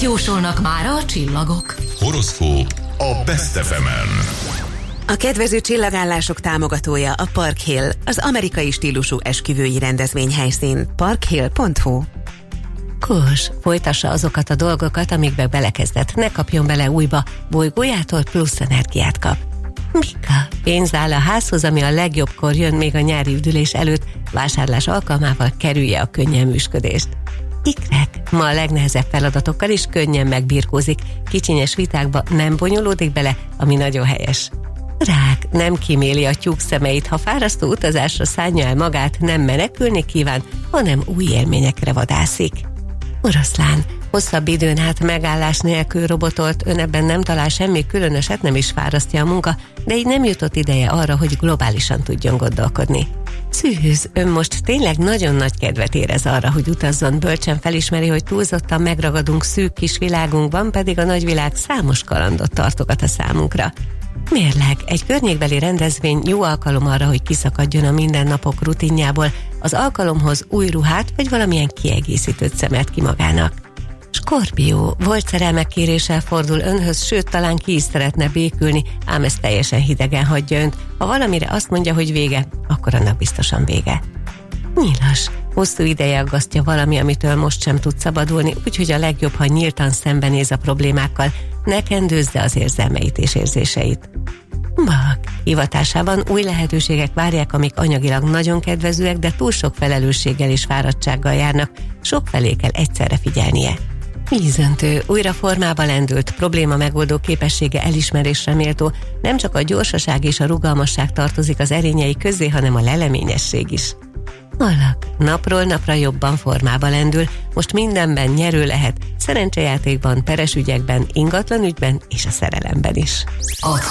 jósolnak mára a csillagok? Horoszkóp a Best FM-en. A kedvező csillagállások támogatója a Park Hill, az amerikai stílusú esküvői rendezvényhelyszín. parkhill.hu. Kós, folytassa azokat a dolgokat, amikbe belekezdett. Ne kapjon bele újba, bolygójától plusz energiát kap. Mika, pénz áll a házhoz, ami a legjobbkor jön még a nyári üdülés előtt, vásárlás alkalmával kerülje a könnyelműsködést. Ikrek, ma a legnehezebb feladatokkal is könnyen megbirkózik, kicsinyes vitákba nem bonyolódik bele, ami nagyon helyes. Rák, nem kíméli a tyúk szemeit, ha fárasztó utazásra szánja el magát, nem menekülni kíván, hanem új élményekre vadászik. Oroszlán, hosszabb időn át megállás nélkül robotolt, ön ebben nem talál semmi különöset, nem is fárasztja a munka, de így nem jutott ideje arra, hogy globálisan tudjon gondolkodni. Szűz, ön most tényleg nagyon nagy kedvet érez arra, hogy utazzon, bölcsen felismeri, hogy túlzottan megragadunk szűk kis világunkban, pedig a nagyvilág számos kalandot tartogat a számunkra. Mérleg, egy környékbeli rendezvény jó alkalom arra, hogy kiszakadjon a mindennapok rutinjából, az alkalomhoz új ruhát vagy valamilyen kiegészítőt szemelt ki magának. Skorpió, volt szerelmekkéréssel fordul önhöz, sőt talán ki is szeretne békülni, ám ez teljesen hidegen hagyja önt. Ha valamire azt mondja, hogy vége, akkor annak biztosan vége. Nyilas, hosszú ideje aggasztja valami, amitől most sem tud szabadulni, úgyhogy a legjobb, ha nyíltan szembenéz a problémákkal, ne kendőzze az érzelmeit és érzéseit. Bak, hivatásában új lehetőségek várják, amik anyagilag nagyon kedvezőek, de túl sok felelősséggel és fáradtsággal járnak, sokfelé kell egyszerre figyelnie. Vízöntő, újra formába lendült, probléma megoldó képessége elismerésre méltó, nem csak a gyorsaság és a rugalmasság tartozik az erényei közé, hanem a leleményesség is. Alak, napról napra jobban formába lendül, most mindenben nyerő lehet, szerencsejátékban, peres ügyekben, ingatlan ügyben és a szerelemben is.